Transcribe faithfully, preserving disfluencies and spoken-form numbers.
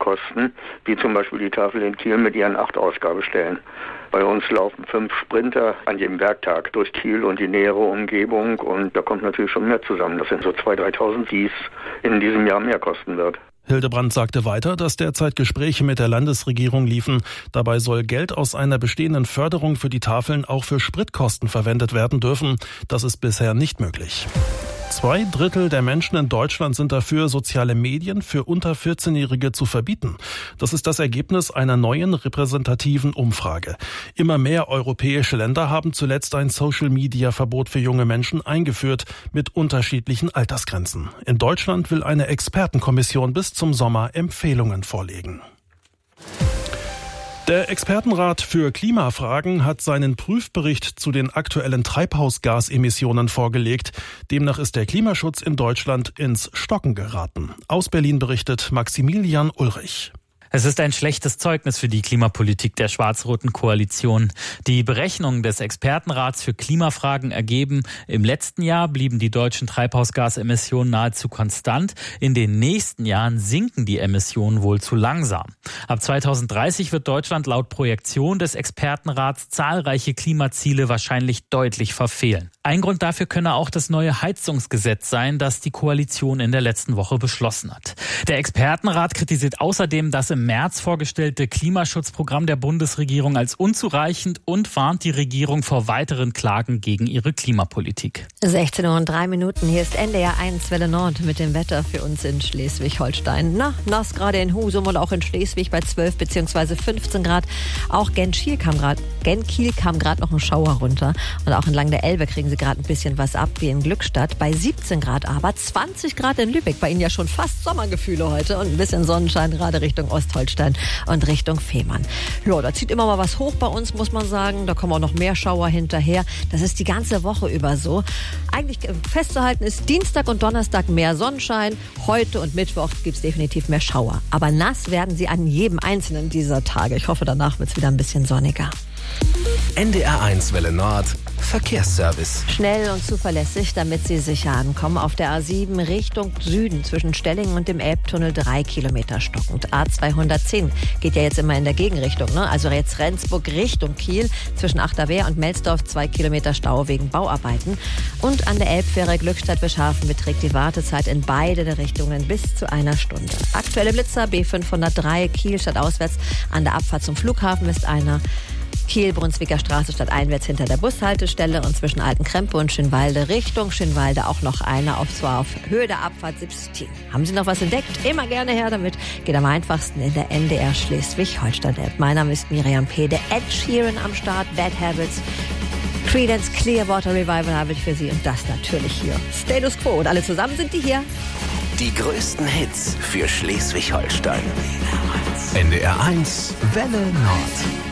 Mehrkosten, wie zum Beispiel die Tafel in Kiel mit ihren acht Ausgabestellen. Bei uns laufen fünf Sprinter an jedem Werktag durch Kiel und die nähere Umgebung und da kommt natürlich schon mehr zusammen. Das sind so zweitausend, dreitausend, die es in diesem Jahr mehr kosten wird. Hildebrand sagte weiter, dass derzeit Gespräche mit der Landesregierung liefen. Dabei soll Geld aus einer bestehenden Förderung für die Tafeln auch für Spritkosten verwendet werden dürfen. Das ist bisher nicht möglich. Zwei Drittel der Menschen in Deutschland sind dafür, soziale Medien für unter vierzehnjährige zu verbieten. Das ist das Ergebnis einer neuen repräsentativen Umfrage. Immer mehr europäische Länder haben zuletzt ein Social-Media-Verbot für junge Menschen eingeführt, mit unterschiedlichen Altersgrenzen. In Deutschland will eine Expertenkommission bis zum Sommer Empfehlungen vorlegen. Der Expertenrat für Klimafragen hat seinen Prüfbericht zu den aktuellen Treibhausgasemissionen vorgelegt. Demnach ist der Klimaschutz in Deutschland ins Stocken geraten. Aus Berlin berichtet Maximilian Ulrich. Es ist ein schlechtes Zeugnis für die Klimapolitik der schwarz-roten Koalition. Die Berechnungen des Expertenrats für Klimafragen ergeben, im letzten Jahr blieben die deutschen Treibhausgasemissionen nahezu konstant. In den nächsten Jahren sinken die Emissionen wohl zu langsam. Ab zweitausenddreißig wird Deutschland laut Projektion des Expertenrats zahlreiche Klimaziele wahrscheinlich deutlich verfehlen. Ein Grund dafür könne auch das neue Heizungsgesetz sein, das die Koalition in der letzten Woche beschlossen hat. Der Expertenrat kritisiert außerdem, dass im März vorgestellte Klimaschutzprogramm der Bundesregierung als unzureichend und warnt die Regierung vor weiteren Klagen gegen ihre Klimapolitik. sechzehn Uhr und drei Minuten, hier ist N D R eins Welle Nord mit dem Wetter für uns in Schleswig-Holstein. Na, nass gerade in Husum und auch in Schleswig bei zwölf bzw. fünfzehn Grad. Auch Genkiel kam gerade Genkiel kam gerade noch ein Schauer runter. Und auch entlang der Elbe kriegen sie gerade ein bisschen was ab, wie in Glückstadt. Bei siebzehn Grad aber, zwanzig Grad in Lübeck. Bei Ihnen ja schon fast Sommergefühle heute und ein bisschen Sonnenschein gerade Richtung Ostholstein und Richtung Fehmarn. Ja, da zieht immer mal was hoch bei uns, muss man sagen. Da kommen auch noch mehr Schauer hinterher. Das ist die ganze Woche über so. Eigentlich festzuhalten ist Dienstag und Donnerstag mehr Sonnenschein. Heute und Mittwoch gibt es definitiv mehr Schauer. Aber nass werden sie an jedem einzelnen dieser Tage. Ich hoffe, danach wird es wieder ein bisschen sonniger. N D R eins Welle Nord Verkehrsservice. Schnell und zuverlässig, damit Sie sicher ankommen. Auf der A sieben Richtung Süden zwischen Stellingen und dem Elbtunnel drei Kilometer stockend. A zweihundertzehn geht ja jetzt immer in der Gegenrichtung, ne? Also jetzt Rendsburg Richtung Kiel zwischen Achterwehr und Melsdorf zwei Kilometer Stau wegen Bauarbeiten. Und an der Elbfähre Glückstadt-Bischhafen beträgt die Wartezeit in beide Richtungen bis zu einer Stunde. Aktuelle Blitzer B fünfhundertdrei Kiel stadtauswärts an der Abfahrt zum Flughafen ist einer. Kiel-Brunswicker Straße stadteinwärts hinter der Bushaltestelle und zwischen Altenkrempe und Schönwalde Richtung Schönwalde auch noch einer, auf zwar auf Höhe der Abfahrt siebzehn. Haben Sie noch was entdeckt? Immer gerne her damit. Geht am einfachsten in der N D R Schleswig-Holstein-App. Mein Name ist Miriam P. Der Ed Sheeran am Start, Bad Habits. Creedence Clearwater Revival habe ich für Sie und das natürlich hier. Status Quo und alle zusammen sind die hier. Die größten Hits für Schleswig-Holstein. N D R eins Welle Nord.